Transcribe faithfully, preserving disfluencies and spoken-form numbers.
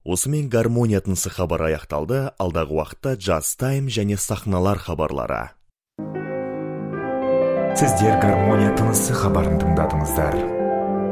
Осымен гармония тынысы хабары аяқталды, алдағы уақытта джаз тайм және сахналар хабарлары. Сіздер гармония тынысы хабарын тыңдадыңыздар.